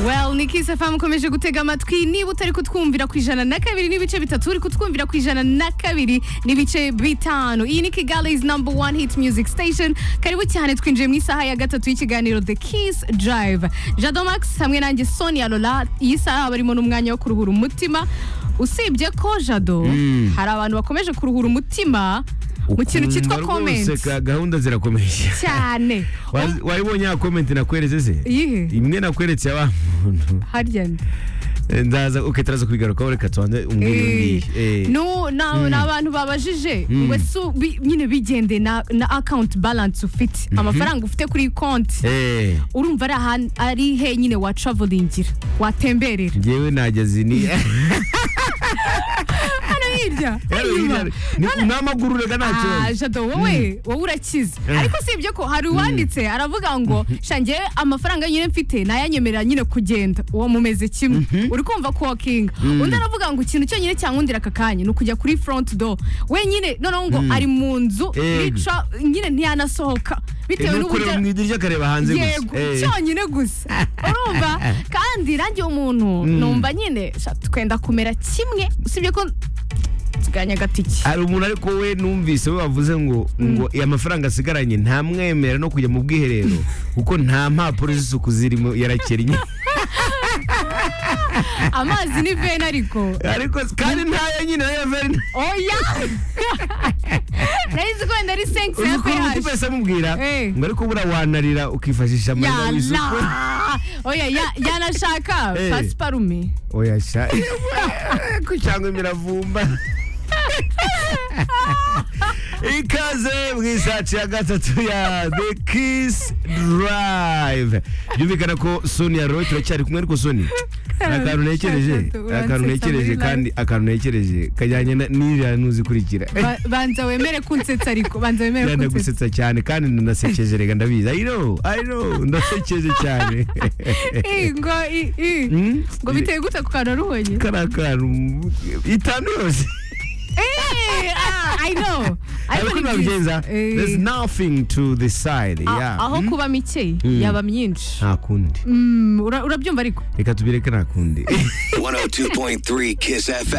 Well, ni Kiss FM ukomeje gutega amatwi niba utari kutwumvira ku 102 n'ibice bitatu uri kutwumvira ku 102 n'ibice bitanu. Iyi ni Kigali's #1 hit music station. Karibu cyane twinjiye mu isaha ya gatatu y'ikiganiro The Kiss Drive. Jado Max hamwe nanjye Sonia Lola. Iyi saha barimo n'umwanya wo kuruhura umutima. Usibye ko Jado hari abantu bakomeje kuruhura umutima mu kintu cyitwa comment. Gahunda zirakomeje cyane. Wayibonye ya comment nakweretse se? Imwe nakweretse abantu. Harya ndaza turaza kubigarukaho reka tubanze umbwire no abantu babajije ngo su nyine bigende na account balance ufite amafaranga ufite kuri konti urumva ari he nyine wa travelingira watemberera ngewe nageze ni hirya n'amaguru rega ntacyo Jado wowe urakize ariko si ibyo ko hari uwanditse aravuga ngo shangiye amafaranga nyine mfite nayanyemerera nyine kugenda uwo mumeze kimwe uri kumva walking undi aravuga ngo ikintu cyo nyine cyankundira akakanya no kujya kuri front door we nyine noneho ngo ari mu nzu bica nyine ntiyanasohoka bitewe n'uburyo mwidirya kareba hanze gusa cyonyine gusa urumva kandi rangi umuntu numva nyine twenda kumera kimwe usibye ko tuganya gatiki hari umuntu ariko we numvise we bavuze ngo amafaranga asigaranye nta mwemera no kujya mu bwiherero kuko nta mpapuro z'isuku zirimo yarakennye amazi ni veni ariko kandi ntayo nyine ya veni oya nahizi ko wenda ari 5 ya pehaje uko pesa mubwira ngo ariko bura wanarira ukifashisha amarira w'isuku oya yanashaka pasiparume oya sha kucyangwa imiravumba ikaze mwisaci ya gatatu ya The Kiss Drive byumvikana ko Sonia Roy turacyari kumwe ariko Sonia akantu nekereje kandi akantu nekereje kajyanye n'iriya nuzikurikira banza wemere kunsetsa ariko banza wemere kunsetsa cyane kandi ndanasekeje rega ndabizi I know ndasekeje cyane ngo biteye gute ku kantu ruhonye karakantu itanu yose I know. There's nothing to the side. Aho kuba mike yaba myinshi. Ntakundi. Urabyumva ariko. Reka tubireke ntakundi. 102.3 Kiss FM.